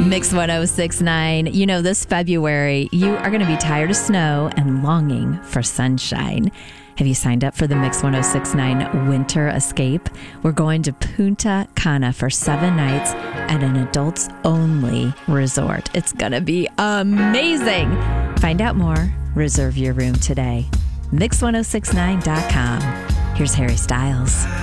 Mix 1069. You know, this February, you are going to be tired of snow and longing for sunshine. Have you signed up for the Mix 1069 Winter Escape? We're going to Punta Cana for 7 nights at an adults-only resort. It's going to be amazing. Find out more. Reserve your room today. Mix1069.com. Here's Harry Styles.